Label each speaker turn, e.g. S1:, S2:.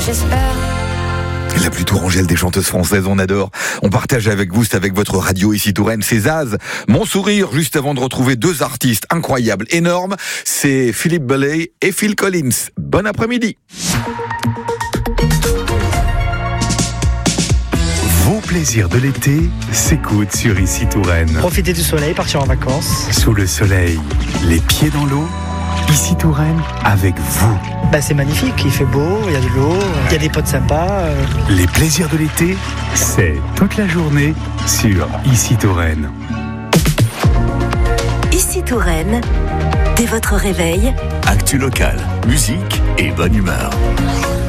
S1: j'espère.
S2: La plus tourangelle des chanteuses françaises, on adore. On partage avec vous, c'est avec votre radio ici Touraine, c'est Zaz. Mon sourire, juste avant de retrouver deux artistes incroyables, énormes, c'est Philippe Bolley et Phil Collins. Bon après-midi.
S3: Vos plaisirs de l'été s'écoutent sur ici Touraine.
S4: Profiter du soleil, partir en vacances.
S3: Sous le soleil, les pieds dans l'eau, ici Touraine avec vous.
S4: C'est magnifique, il fait beau, il y a de l'eau, il y a des potes sympas.
S3: Les plaisirs de l'été, c'est toute la journée sur ici Touraine.
S5: Ici Touraine, dès votre réveil,
S6: actu local, musique et bonne humeur.